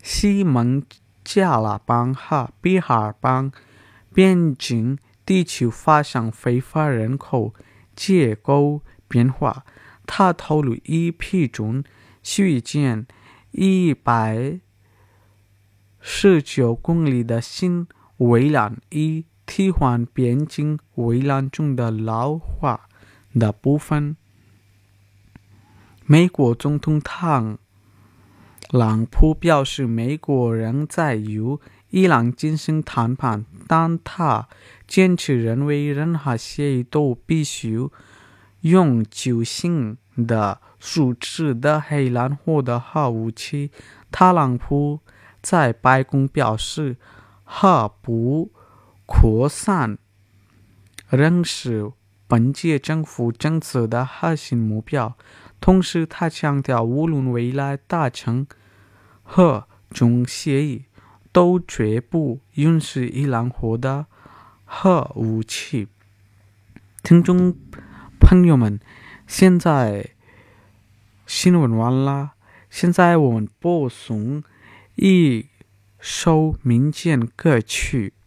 西蒙加拉邦和比哈尔邦边境地区发生非法人口结构变化。他透露一批准续建119公里的新围栏，以替换边境围栏中的老化的部分。美国总统特朗普表示，美国仍在与伊朗进行谈判，但他坚持认为任何协议都必须用就新的数值的黑兰获得核武器。特朗普在白宫表示，核不扩散仍是本届政府政策的核心目标。同时，他强调，无论未来达成核中协议，都绝不允许伊朗获得核武器。听众朋友们，现在新闻完了，现在我们播送一首民间歌曲。